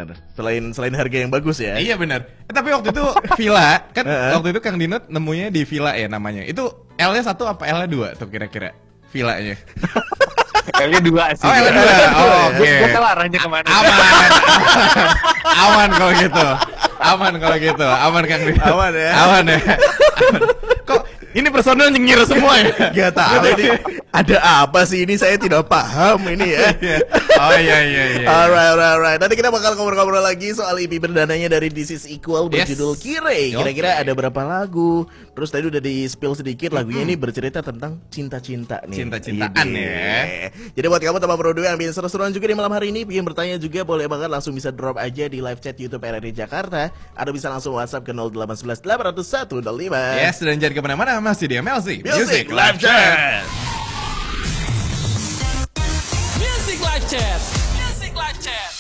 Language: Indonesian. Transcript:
benar. Selain harga yang bagus ya. Iya benar. Tapi waktu itu villa kan waktu itu Kang Dinot nemunya di villa ya namanya. Itu L-nya 1 apa L-nya 2 tuh kira-kira villanya? L-nya 2 sih. Oh, L-nya 2. Oh, oke. Gue tahu arahnya kemana. Aman. Aman kalau gitu. Aman kalau gitu. Aman Kang Dinot. Aman ya. Aman ya. Aman. Kok ini personel nyengir semua ya? Gak tahu ini ada apa sih ini, saya tidak paham ini ya. Oh iya. Alright. Nanti kita bakal ngobrol-ngobrol lagi soal EP perdananya dari This Is Equal berjudul Kire. Kira-kira ada berapa lagu? Terus tadi udah di spill sedikit, lagunya ini bercerita tentang cinta-cinta nih. Cinta-cintaan ya. Jadi buat kamu teman Bro 2 yang ingin seru-seruan juga di malam hari ini, ingin bertanya juga boleh banget langsung bisa drop aja di live chat YouTube RRI Jakarta, atau bisa langsung WhatsApp ke 0811 801 05. Yes, dan jangan kemana-mana, masih di MLC Music Live Chat.